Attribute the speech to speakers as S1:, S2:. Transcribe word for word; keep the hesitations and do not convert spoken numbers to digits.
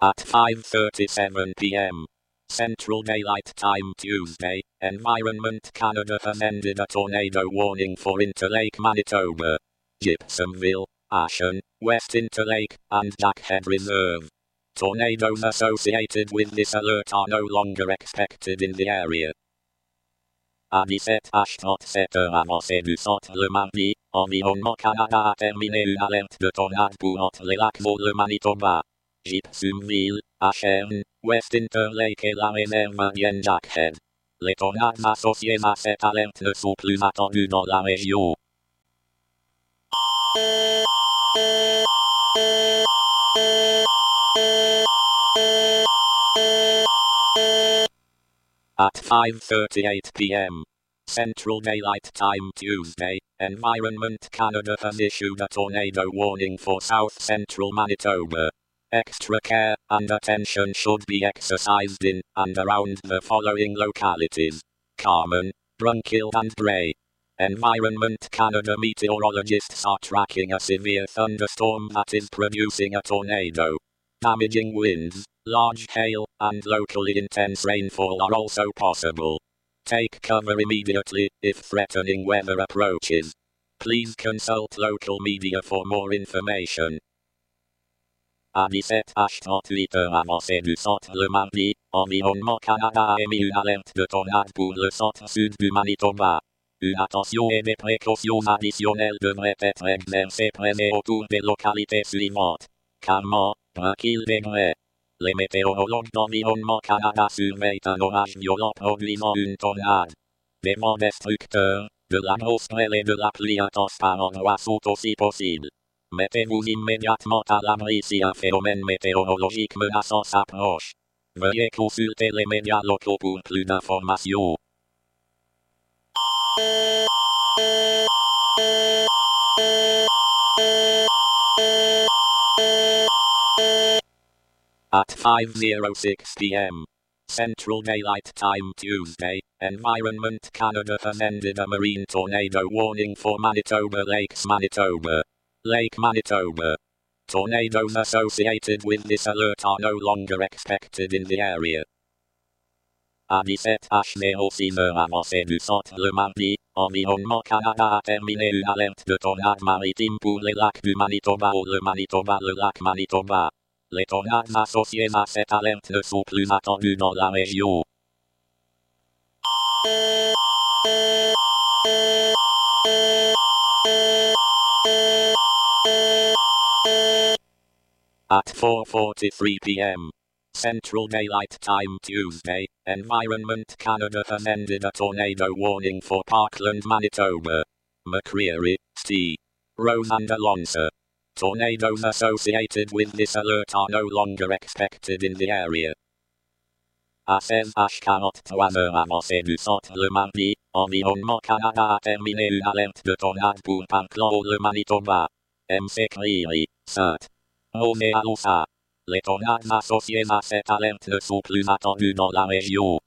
S1: At five thirty-seven p m Central Daylight Time Tuesday, Environment Canada has ended a tornado warning for Interlake, Manitoba, Gibsonville, Ashen, West Interlake, and Jackhead Reserve. Tornadoes associated with this alert are no longer expected in the area. À dix-sept heures trente-sept avancées du centre le mardi, Environnement Canada a terminé une alerte de tornade pour entre les lacs et le Manitoba, Gibsonville, Ashen, West Interlake et la réserve indienne Jackhead. Les tornades associées à cette alerte ne sont plus attendues dans la région. At five thirty-eight p m Central Daylight Time Tuesday, Environment Canada has issued a tornado warning for south central Manitoba. Extra care and attention should be exercised in and around the following localities: Carman, Brunkill and Bray. Environment Canada meteorologists are tracking a severe thunderstorm that is producing a tornado. Damaging winds, large hail, and locally intense rainfall are also possible. Take cover immediately if threatening weather approaches. Please consult local media for more information. À dix-sept heures trente-huit avancées du centre le mardi, Environnement Canada a émis une alerte de tornade pour le centre-sud du Manitoba. Une attention et des précautions additionnelles devraient être exercées près et autour des localités suivantes: Carman, Brunkill et Bray. Les météorologues d'Environnement Canada surveillent un orage violent produisant une tornade. Des vents destructeurs, de la grosse grêle et de la pluie intense par endroits sont aussi possibles. Mettez-vous immédiatement à l'abri si un phénomène météorologique menaçant s'approche. Veuillez consulter les médias locaux pour plus d'informations. At five oh six p m Central Daylight Time Tuesday, Environment Canada has ended a marine tornado warning for Manitoba Lakes, Manitoba. Lake Manitoba. Tornadoes associated with this alert are no longer expected in the area. À dix-sept heures six avancées du centre le mardi, Environnement Canada a terminé une alerte de tornade maritime pour les lacs du Manitoba ou le Manitoba, le lac Manitoba. Les tornades associées à cette alerte ne sont plus attendues dans la région. At four forty-three p m Central Daylight Time Tuesday, Environment Canada has ended a tornado warning for Parkland, Manitoba, McCreary, Steve, Rose and Alonso. Tornadoes associated with this alert are no longer expected in the area. À seize heures quarante-trois avancées du centre le mardi, Environnement Canada a terminé une alerte de tornade pour Parkland, le Manitoba. McCreary, Saint Rose et Alousa. Les tornades associées à cette alerte ne sont plus attendues dans la région.